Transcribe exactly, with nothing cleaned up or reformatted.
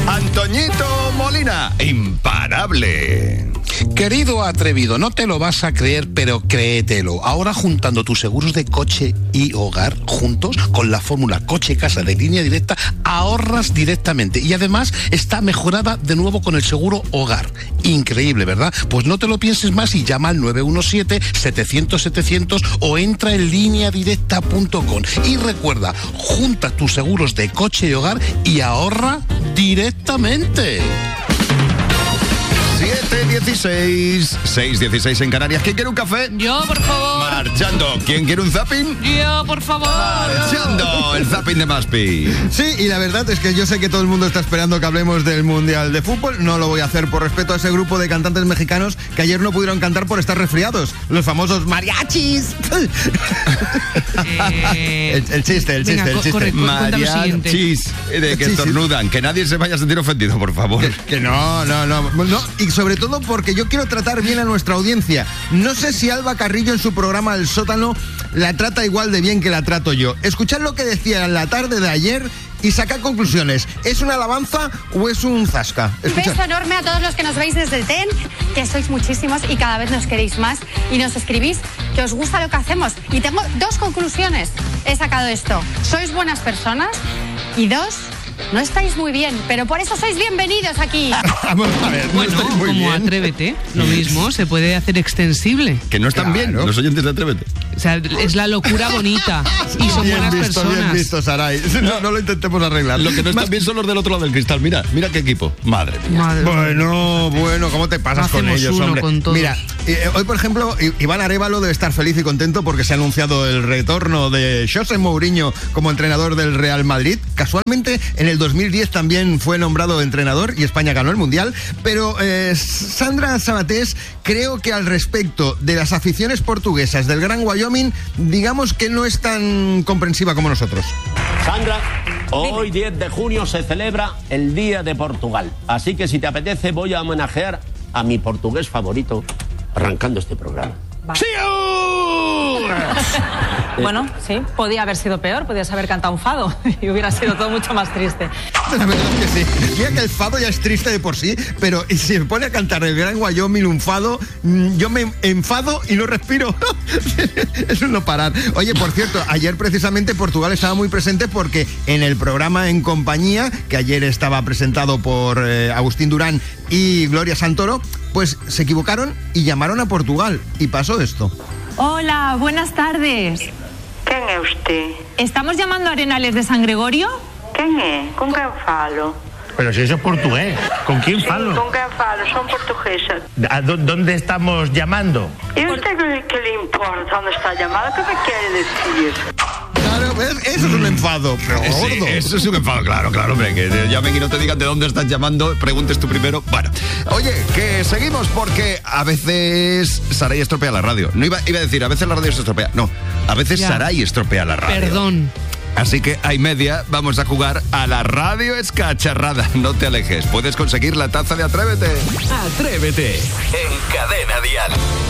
Antoñito Molina, imparable. Querido atrevido, no te lo vas a creer, pero créetelo. Ahora, juntando tus seguros de coche y hogar juntos con la fórmula coche-casa de Línea Directa, ahorras directamente. Y además está mejorada de nuevo con el seguro hogar. Increíble, ¿verdad? Pues no te lo pienses más y llama al nueve uno siete, setecientos, setecientos o entra en línea directa punto com. Y recuerda, junta tus seguros de coche y hogar y ahorra directamente. siete dieciséis, seis dieciséis en Canarias. ¿Quién quiere un café? Yo, por favor. Marchando. ¿Quién quiere un zapping? Yo, por favor. Marchando. El zapping de Maspi. Sí, y la verdad es que yo sé que todo el mundo está esperando que hablemos del Mundial de Fútbol. No lo voy a hacer por respeto a ese grupo de cantantes mexicanos que ayer no pudieron cantar por estar resfriados. Los famosos mariachis. Eh, el, el chiste, el venga, chiste, el chiste. corre, Mariachis. De que estornudan. Que nadie se vaya a sentir ofendido, por favor. Que, que no, no, no, no. Y sobre todo porque yo quiero tratar bien a nuestra audiencia. No sé si Alba Carrillo en su programa El Sótano la trata igual de bien que la trato yo. Escuchad lo que decía en la tarde de ayer y sacad conclusiones. ¿Es una alabanza o es un zasca? Escuchad. Beso enorme a todos los que nos veis desde el T E N, que sois muchísimos y cada vez nos queréis más y nos escribís que os gusta lo que hacemos. Y tengo dos conclusiones. He sacado esto. Sois buenas personas y dos, no estáis muy bien, pero por eso sois bienvenidos aquí. Vamos a ver, no bueno, estoy muy como bien. Atrévete, lo mismo, se puede hacer extensible. Que no están Claro. bien los oyentes de Atrévete. O sea, es la locura bonita y son Bien buenas visto, personas. bien visto, Saray. No, no lo intentemos arreglar. Lo que no están Más- bien son los del otro lado del cristal. Mira, mira qué equipo. Madre mía. Madre mía. Bueno, bueno, ¿cómo te pasas con Hacemos ellos, uno hombre? con todos. Mira, eh, hoy, por ejemplo, I- Iván Arévalo debe estar feliz y contento porque se ha anunciado el retorno de José Mourinho como entrenador del Real Madrid. Casualmente, en el dos mil diez también fue nombrado entrenador y España ganó el Mundial. Pero eh, Sandra Sabatés, creo que al respecto de las aficiones portuguesas del Gran Wyoming, digamos que no es tan comprensiva como nosotros. Sandra, hoy diez de junio se celebra el Día de Portugal. Así que si te apetece voy a homenajear a mi portugués favorito arrancando este programa. Vale. Bueno, sí, podía haber sido peor, podías haber cantado un fado y hubiera sido todo mucho más triste. La verdad es que sí. Mira que el fado ya es triste de por sí, pero si se pone a cantar el Gran Wyoming un fado, mm, yo me enfado y no respiro. Es un no parar. Oye, por cierto, ayer precisamente Portugal estaba muy presente porque en el programa En Compañía, que ayer estaba presentado por eh, Agustín Durán y Gloria Santoro, pues se equivocaron y llamaron a Portugal y pasó esto. Hola, buenas tardes. Quen é usted? ¿Estamos llamando a Arenales de San Gregorio? Quen é? Con quen falo? Pero si eso es portugués, ¿con quién Sí, falo? con quen falo? Son portuguesa. ¿A dó- ¿Dónde estamos llamando? E usted que, que le importa onde está a llamada? Que me quiere decir? Claro, ¿ves? Eso es un enfado, pero Sí, gordo. eso es un enfado, claro, claro, hombre, que te llamen y no te digan de dónde estás llamando, preguntes tú primero. Bueno, oye, que seguimos porque a veces Saray estropea la radio. No iba, iba a decir, a veces la radio se estropea. No, a veces Ya. Saray estropea la radio. Perdón. Así que a y media vamos a jugar a la radio escacharrada. No te alejes, puedes conseguir la taza de Atrévete. Atrévete en Cadena Dial.